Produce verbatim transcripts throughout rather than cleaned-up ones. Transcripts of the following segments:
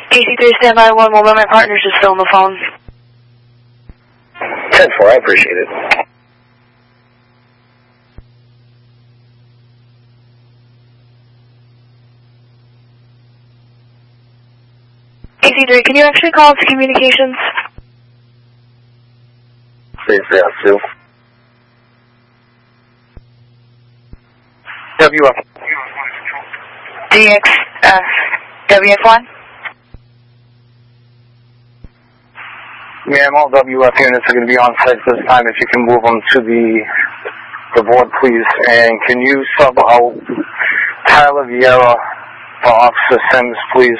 K C three, stand by one moment. My partner's just still on the phone. ten four, I appreciate it. K C three, can you actually call to communications? three three out two. W F. D X, uh, W F one? Ma'am, all W F units are going to be on site this time. If you can move them to the the board, please. And can you sub out Tyler Vieira for Officer Sims, please?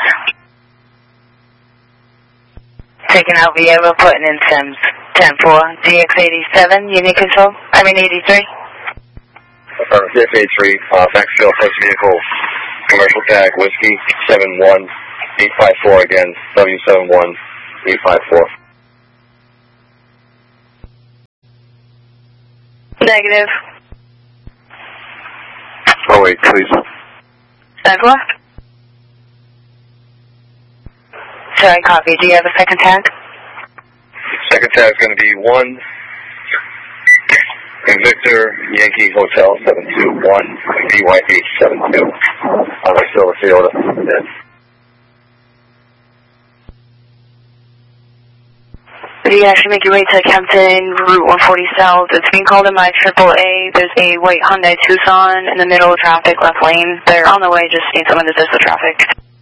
Taking out Vieira, putting in Sims. ten four, D X eighty-seven, unit control. I mean eighty-three. Uh, D X eighty-three, uh, backfill, first vehicle, commercial tag, whiskey, seven one eight five four again, W seven one eight five four. Negative. Oh wait, please. ten four? Sorry, copy. Do you have a second tag? Second tag is going to be one in Victor Yankee Hotel seven two one B Y H seven two on the Silver Field. If you actually make your way to Kempton, Route one forty South, it's being called in by triple A. There's a white Hyundai Tucson in the middle of traffic, left lane. They're on the way, just need someone to assist the traffic.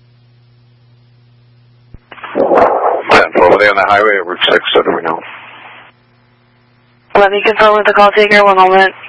Over there on the highway at Route six, so do we know? Let me confirm with the call taker, one moment.